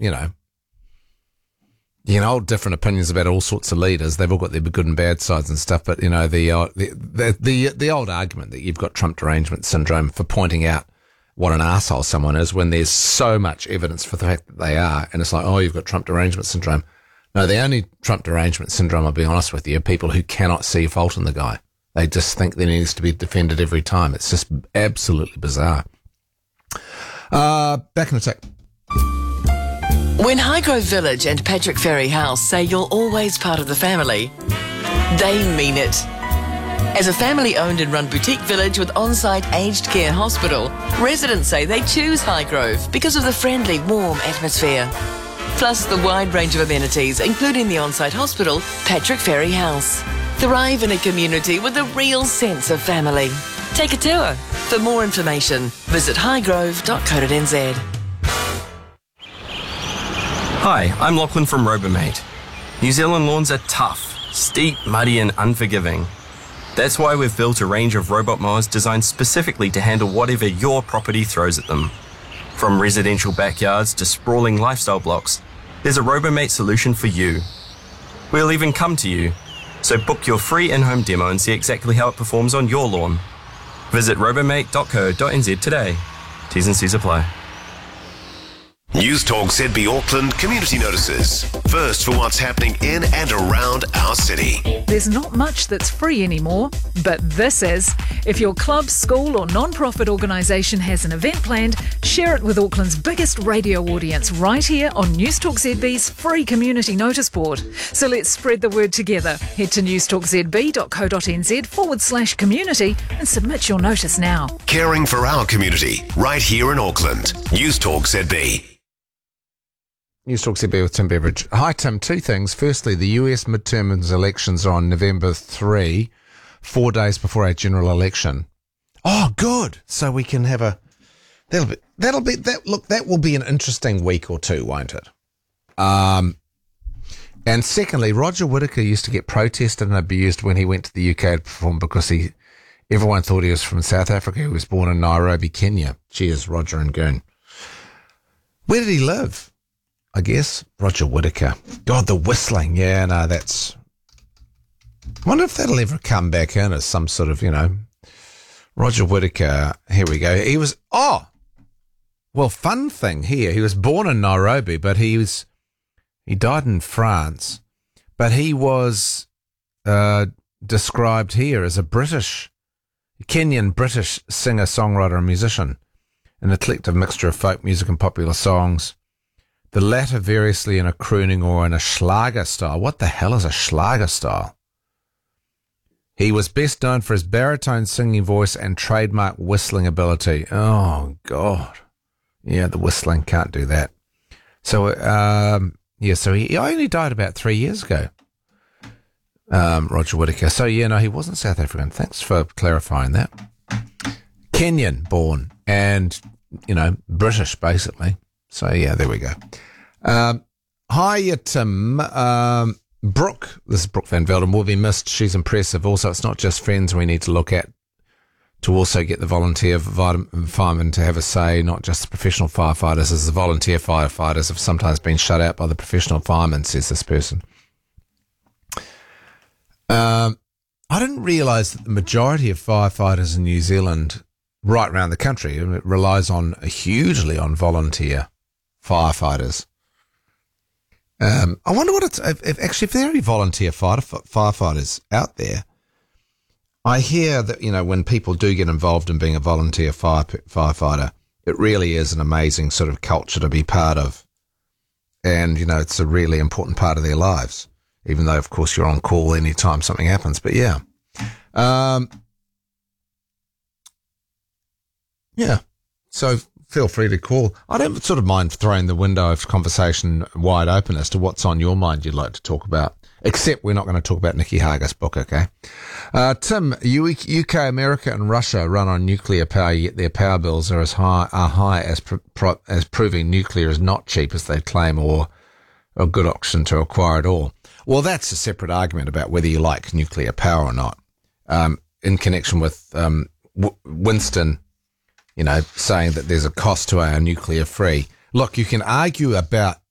you can hold different opinions about all sorts of leaders. They've all got their good and bad sides and stuff. But the old argument that you've got Trump derangement syndrome for pointing out what an arsehole someone is when there's so much evidence for the fact that they are, and it's like, oh, you've got Trump derangement syndrome. No, the only Trump derangement syndrome, I'll be honest with you, are people who cannot see fault in the guy. They just think that he needs to be defended every time. It's just absolutely bizarre. Back in a sec. When Highgrove Village and Patrick Ferry House say you're always part of the family, they mean it. As a family-owned and run boutique village with on-site aged care hospital, residents say they choose Highgrove because of the friendly, warm atmosphere. Plus the wide range of amenities, including the on-site hospital, Patrick Ferry House. Thrive in a community with a real sense of family. Take a tour. For more information, visit highgrove.co.nz. Hi, I'm Lachlan from Robomate. New Zealand lawns are tough, steep, muddy and unforgiving. That's why we've built a range of robot mowers designed specifically to handle whatever your property throws at them. From residential backyards to sprawling lifestyle blocks, there's a Robomate solution for you. We'll even come to you, so book your free in-home demo and see exactly how it performs on your lawn. Visit robomate.co.nz today. T's and C's apply. News Talk ZB Auckland community notices. First for what's happening in and around our city. There's not much that's free anymore, but this is. If your club, school or non-profit organisation has an event planned, share it with Auckland's biggest radio audience right here on News Talk ZB's free community notice board. So let's spread the word together. Head to newstalkzb.co.nz/community and submit your notice now. Caring for our community right here in Auckland. News Talk ZB. News Talk CB with Tim Beveridge. Hi, Tim. Two things. Firstly, the US midterm elections are on November 3, 4 days before our general election. Oh, good. So we can have that will be an interesting week or two, won't it? And secondly, Roger Whittaker used to get protested and abused when he went to the UK to perform because everyone thought he was from South Africa. He was born in Nairobi, Kenya. Cheers, Roger and Goon. Where did he live? I guess Roger Whittaker. God, the whistling. Yeah, no, I wonder if that'll ever come back in as some sort of, Roger Whittaker. Here we go. He was, fun thing here. He was born in Nairobi, but he died in France, but he was described here as a Kenyan British singer, songwriter and musician, an eclectic mixture of folk music and popular songs. The latter variously in a crooning or in a Schlager style. What the hell is a Schlager style? He was best known for his baritone singing voice and trademark whistling ability. Oh, God. Yeah, the whistling, can't do that. So, so he only died about 3 years ago, Roger Whittaker. So, he wasn't South African. Thanks for clarifying that. Kenyan born and, British, basically. So, there we go. Hiya, Tim. Brooke, this is Brooke Van Velden, will be missed. She's impressive. Also, it's not just friends we need to look at to also get the volunteer firemen to have a say, not just the professional firefighters, as the volunteer firefighters have sometimes been shut out by the professional firemen, says this person. I didn't realise that the majority of firefighters in New Zealand, right around the country, it relies hugely on volunteer firefighters. I wonder what if there are any volunteer firefighters out there. I hear that, when people do get involved in being a volunteer firefighter, it really is an amazing sort of culture to be part of. And, it's a really important part of their lives, even though, of course, you're on call anytime something happens. But, yeah. So feel free to call. I don't sort of mind throwing the window of conversation wide open as to what's on your mind you'd like to talk about, except we're not going to talk about Nikki Hager's book, okay? Tim, UK, America and Russia run on nuclear power, yet their power bills are high as proving nuclear is not cheap as they claim or a good option to acquire at all. Well, that's a separate argument about whether you like nuclear power or not, in connection with Winston saying that there's a cost to our nuclear free. Look, you can argue about